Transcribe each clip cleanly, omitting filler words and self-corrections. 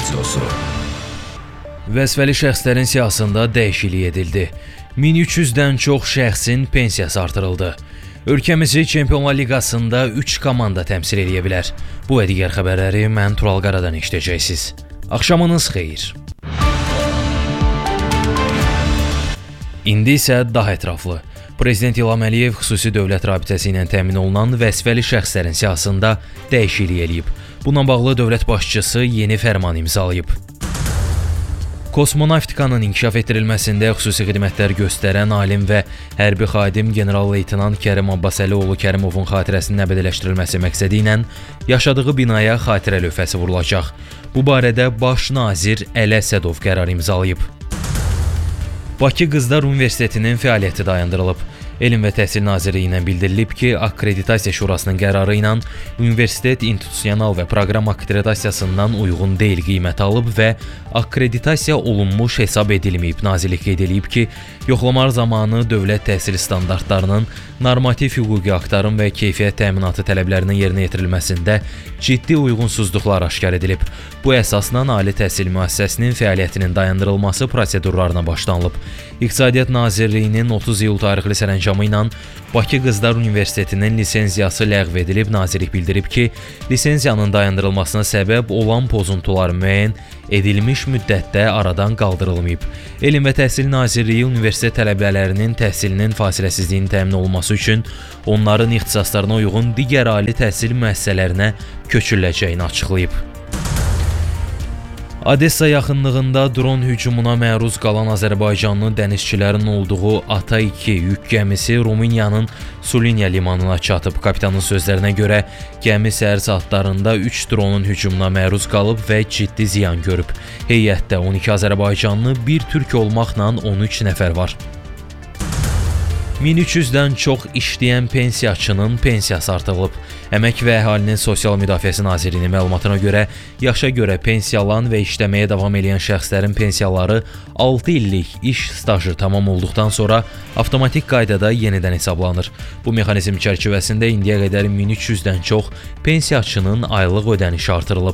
Radiosu. Vəzifəli şəxslərin siyahısında dəyişiklik edildi. 1300-dən çox şəxsin pensiyası artırıldı. Ölkəmizi Çempionlar Liqasında 3 komanda təmsil edə bilər. Bu və digər xəbərləri mən Tural Qaradan eşidəcəksiniz. Axşamınız xeyir. İndi isə daha ətraflı. Prezident İlham Əliyev xüsusi dövlət rabitəsi ilə təmin olunan vəzifəli şəxslərin siyahısında dəyişiklik eləyib. Bununla bağlı dövlət başçısı yeni fərman imzalayıb. Kosmonavtikanın inkişaf etdirilməsində xüsusi xidmətlər göstərən alim və hərbi xadim general-leytenant Kərim Abbasəlioğlu Kərimovun xatirəsinin əbədələşdirilməsi məqsədi ilə yaşadığı binaya xatirə lövhəsi vurulacaq. Bu barədə Baş nazir Əli Əsədov qərar imzalayıb. Bakı Qızlar Universitetinin fəaliyyəti dayandırılıb. Elm və Təhsil Nazirliyindən bildirilib ki, Akkreditasiya Şurasının qərarı ilə universitet institusional və proqram akkreditasiyasından uyğun deyil qiymət alıb və akkreditasiya olunmuş hesab edilməyib. Nazirlik qeyd edib ki, yoxlamalar zamanı dövlət təhsil standartlarının, normativ hüquqi aktların və keyfiyyət təminatı tələblərinin yerinə yetirilməsində ciddi uyğunsuzluqlar aşkar edilib. Bu əsasla ali təhsil müəssisəsinin fəaliyyətinin dayandırılması prosedurlarına başlanılıb. İqtisadiyyat Nazirliyinin 30 iyul tarixli sərəncamı ilə Bakı Qızlar Universitetinin lisenziyası ləğv edilib. Nazirlik bildirib ki, lisenziyanın dayandırılmasına səbəb olan pozuntular müəyyən edilmiş müddətdə aradan qaldırılmayıb. Elm və Təhsil Nazirliyi universitet tələbələrinin təhsilinin fasiləsizliyinin təmin olunması üçün onların ixtisaslarına uyğun digər ali təhsil müəssisələrinə köçürüləcəyini açıqlayıb. Odessa yaxınlığında dron hücumuna məruz qalan Azərbaycanlı dənizçilərin olduğu Ata-2 yük gəmisi Rumıniyanın Sulinya limanına çatıb. Kapitanın sözlərinə görə gəmi səhər saatlarında 3 dronun hücumuna məruz qalıb və ciddi ziyan görüb. Heyətdə 12 Azərbaycanlı, bir türk olmaqla 13 nəfər var. 1300-dən çox işləyən pensiyaçının pensiyası artırılıb. Əmək və Əhalinin Sosial Müdafiəsi Nazirliyinin məlumatına görə, yaşa görə pensiyalan və işləməyə davam edən şəxslərin pensiyaları 6 illik iş stajı tamam olduqdan sonra avtomatik qaydada yenidən hesablanır. Bu mexanizm çərçivəsində indiyə qədər 1300-dən çox pensiyaçının aylıq ödənişi artırılıb.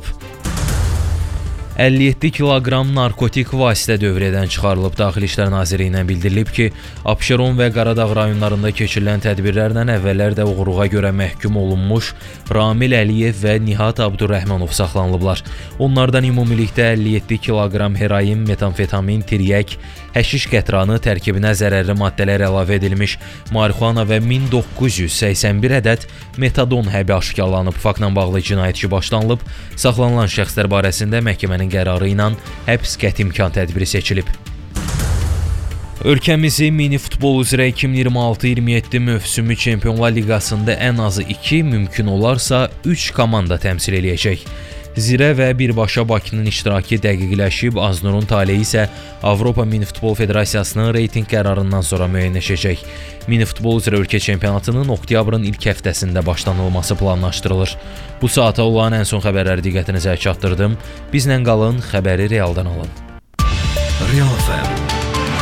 57 kiloqram narkotik vasitə dövrədən çıxarılıb. Daxili İşlər Nazirliyindən bildirilib ki, Abşeron və Qaradağ rayonlarında keçirilən tədbirlərlə əvvəllər də oğurluğa görə məhkum olunmuş Ramil Əliyev və Nihat Abdurrəhmanov saxlanılıblar. Onlardan ümumilikdə 57 kiloqram heroin, metamfetamin, tiryək, həşiş qətranı, tərkibinə zərərli maddələr əlavə edilmiş marixuana və 1981 ədəd metadon həbi aşkarlanıb. Faktla bağlı cinayət işi başlanılıb. Saxlanılan şəxslər barəsində məhkəmənin qərarı ilə həbs qəti imkan tədbiri seçilib. Ölkəmizi mini futbol üzrə 2026-27 mövsümü Çempionlar Liqasında ən azı 2, mümkün olarsa 3 komanda təmsil eləyəcək. Zirə və birbaşa Bakının iştirakı dəqiqləşib, Aznurun taleyi isə Avropa Mini Futbol Federasiyasının reytinq qərarından sonra müəyyənləşəcək. Mini futbol üzrə ölkə çempionatının oktyabrın ilk həftəsində başlanılması planlaşdırılır. Bu saata olan ən son xəbərləri diqqətinizə çatdırdım. Bizlə qalın, xəbəri realdan alın. Real FM